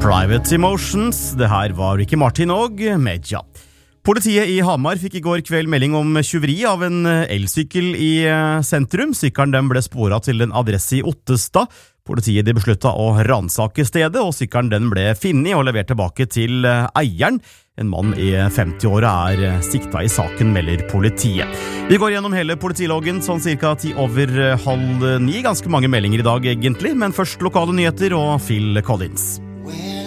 Private Emotions. Det her var Ricky Martin og Medja. Politiet i Hamar fikk i går kveld melding om tyveri av en elsykkel i sentrum. Sykkelen den ble sporet til en adresse i Ottestad. Politiet besluttet å ransake stedet, og sykkelen den ble funnet og levert tilbake til eieren. En mann i 50-åra er siktet i saken, melder politiet. Vi går gjennom hele politiloggen sånn cirka 8:30. Ganske mange meldinger i dag egentlig, men først lokale nyheter og Phil Collins.